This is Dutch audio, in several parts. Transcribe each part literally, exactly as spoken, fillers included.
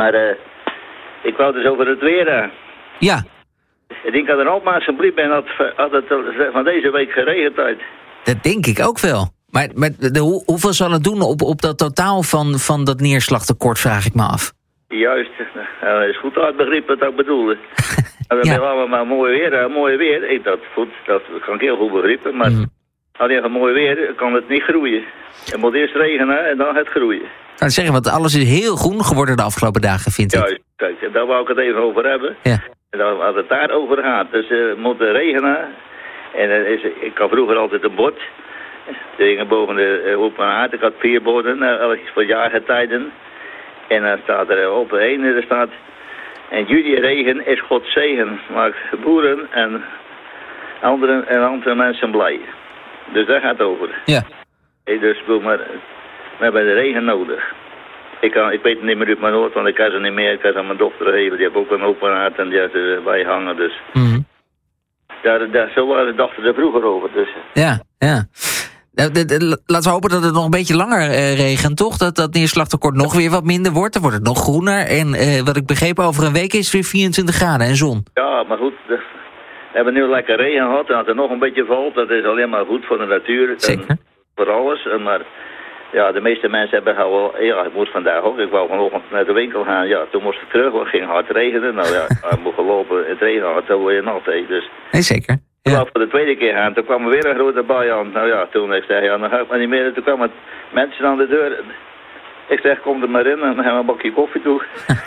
Maar uh, ik wou dus over het weer. Uh. Ja. Ik denk dat er ook maar alsjeblieft ben dat, dat het van deze week geregend uit. Dat denk ik ook wel. Maar, maar de, hoe, hoeveel zal het doen op, op dat totaal van, van dat neerslagtekort, vraag ik me af. Juist. Nou, dat is goed uitbegrepen wat ik bedoelde. We ja. hebben allemaal maar mooi weer. Uh, mooi weer. Ik, dat, goed, dat kan ik heel goed begrijpen. Maar mm. alleen van mooi weer kan het niet groeien. Het moet eerst regenen en dan het groeien. Ik kan zeggen, want alles is heel groen geworden de afgelopen dagen, vind ik. Juist. Kijk, daar wou ik het even over hebben. Ja. En dan, als het daarover gaat. Dus uh, het moet regenen. En uh, is, ik had vroeger altijd een bord. Er hingen boven de uh, open aard. Ik had vier borden, uh, voor jaargetijden. En dan staat er op de ene, er staat... En juli regen is Gods zegen. Maakt boeren en andere, en andere mensen blij. Dus daar gaat het over. Ja. Hey, dus maar, we hebben de regen nodig. Ik, kan, ik weet het niet meer uit mijn hoofd, want ik kan ze niet meer. Ik kan aan mijn dochter geven. Die heeft ook een open aard en die heeft erbij hangen. Dus mm-hmm. daar, daar, zo waren dachten er vroeger over. Dus. Ja, ja. Laten we hopen dat het nog een beetje langer uh, regent, toch? Dat dat neerslagtekort nog weer wat minder wordt. Dan wordt het nog groener. En uh, wat ik begreep, over een week is het weer vierentwintig graden en zon. Ja, maar goed. We hebben nu lekker regen gehad. En als er nog een beetje valt, dat is alleen maar goed voor de natuur. Zeker. En voor alles. En maar ja, de meeste mensen hebben al... Ja, ik moest vandaag ook. Ik wou vanochtend naar de winkel gaan. Ja, toen moest ik terug. Het ging hard regenen. Nou ja, ik moest gelopen. Het regen hard, dan word je nat. Dus. Nee, zeker. Ja. Ja. Voor de tweede keer gaan, toen kwam er weer een grote bui aan. Nou ja, toen ik zei, ja, dan ga ik maar niet meer. Toen kwamen mensen aan de deur. Ik zeg, kom er maar in en dan gaan we een bakje koffie toe.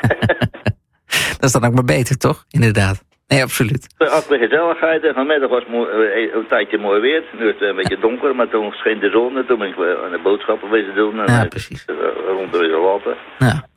Dat is dan ook maar beter, toch? Inderdaad. Nee, absoluut. Als de gezelligheid en vanmiddag was mooi, een tijdje mooi weer. Nu is het een beetje donker, maar toen scheen de zon. En toen ben ik aan de boodschappen wezen doen. En ja, precies. Rond de isolaten. Ja.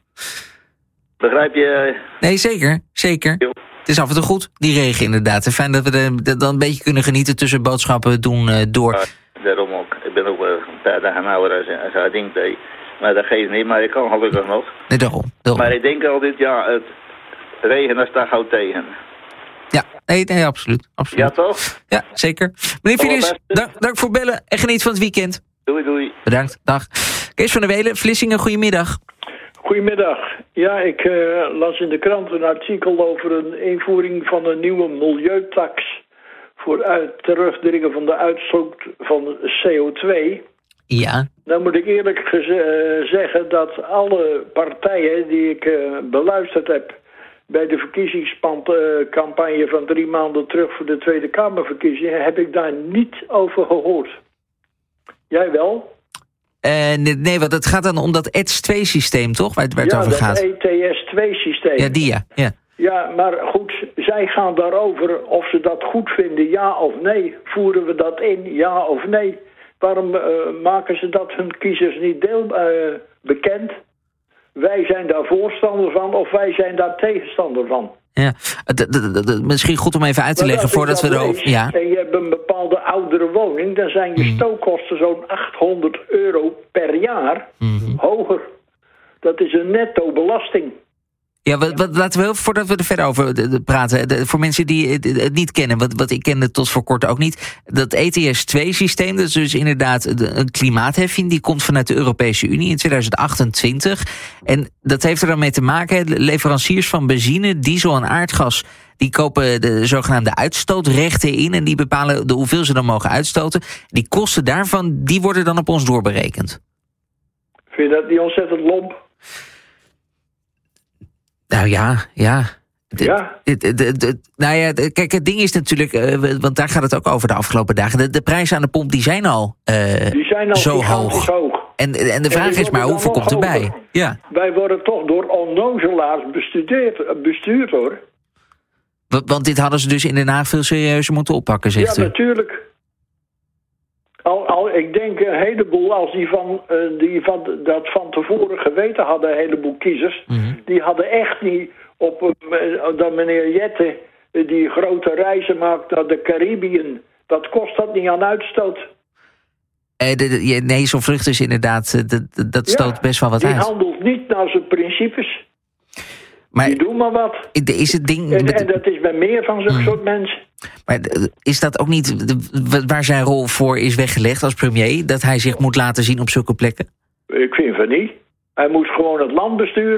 Begrijp je? Nee, zeker. Zeker. Jo. Het is af en toe goed, die regen inderdaad. En fijn dat we er dan een beetje kunnen genieten tussen boodschappen doen uh, door. Ja, daarom ook. Ik ben ook een paar dagen ouder als, als hij denkt. Hey. Maar dat geeft niet, maar ik kan gelukkig nog. Nee, daarom, daarom. Maar ik denk altijd, ja, het regen, dat staat gauw tegen. Ja, nee, nee absoluut, absoluut. Ja, toch? Ja, zeker. Meneer Filis, dank, dank voor bellen en geniet van het weekend. Doei, doei. Bedankt, dag. Kees van der Welen, Vlissingen, goedemiddag. Goedemiddag. Ja, ik uh, las in de krant een artikel over een invoering van een nieuwe milieutax voor uit, terugdringen van de uitstoot van C O twee. Ja. Dan moet ik eerlijk geze- uh, zeggen dat alle partijen die ik uh, beluisterd heb bij de verkiezingscampagne van drie maanden terug voor de Tweede Kamerverkiezingen, heb ik daar niet over gehoord. Jij wel? Uh, nee, nee, want het gaat dan om dat E T S twee systeem, toch? Waar het, waar het ja, over gaat. Ja, dat E T S twee systeem. Ja, die ja. ja. Ja, maar goed, zij gaan daarover of ze dat goed vinden, ja of nee. Voeren we dat in, ja of nee? Waarom uh, maken ze dat hun kiezers niet deel uh, bekend? Wij zijn daar voorstander van of wij zijn daar tegenstander van. Ja, d- d- d- misschien goed om even uit te maar leggen voordat we erover... Ja. En je hebt een bepaalde oudere woning, dan zijn je mm. stookkosten zo'n achthonderd euro per jaar mm-hmm. hoger. Dat is een netto belasting. Ja, wat, wat, laten we heel, voordat we er verder over de, de praten, de, voor mensen die het, het niet kennen, wat, wat ik kende tot voor kort ook niet, dat E T S twee systeem, dat is dus inderdaad de, een klimaatheffing, die komt vanuit de Europese Unie in tweeduizend achtentwintig. En dat heeft er dan mee te maken, leveranciers van benzine, diesel en aardgas, die kopen de zogenaamde uitstootrechten in en die bepalen de hoeveel ze dan mogen uitstoten. Die kosten daarvan, die worden dan op ons doorberekend. Vind je dat niet ontzettend lomp? Nou ja, ja. De, ja. De, de, de, de, nou ja, de, kijk, het ding is natuurlijk, uh, want daar gaat het ook over de afgelopen dagen. De, de prijzen aan de pomp, die zijn al, uh, die zijn al zo hoog. hoog. En, en de vraag en is maar, hoeveel komt erbij? Ja. Wij worden toch door onnozelaars bestudeerd, bestuurd, hoor. Want, want dit hadden ze dus in Den Haag veel serieuzer moeten oppakken, zegt ja, u. Ja, natuurlijk. Al, al, ik denk een heleboel, als die, van, uh, die van, dat van tevoren geweten hadden, een heleboel kiezers, mm-hmm. die hadden echt niet op uh, dat meneer Jette uh, die grote reizen maakt naar de Caribiën. Wat kost dat niet aan uitstoot? Eh, de, de, nee, zo'n vlucht is inderdaad, de, de, dat stoot ja, best wel wat die uit. Die handelt niet naar zijn principes. Maar, die doen maar wat. Is het ding... En, en dat is bij meer van zo'n mm. soort mensen. Maar is dat ook niet waar zijn rol voor is weggelegd als premier? Dat hij zich moet laten zien op zulke plekken? Ik vind van niet. Hij moet gewoon het land besturen.